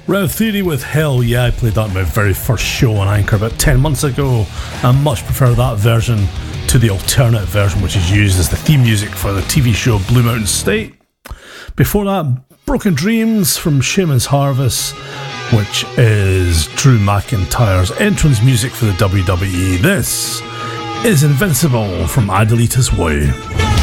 Rev Theory with Hell Yeah, I played that in my very first show on Anchor about 10 months ago. I much prefer that version to the alternate version, which is used as the theme music for the TV show Blue Mountain State. Before that, Broken Dreams from Shaman's Harvest, which is Drew McIntyre's entrance music for the WWE. This is Invincible from Adelita's Way.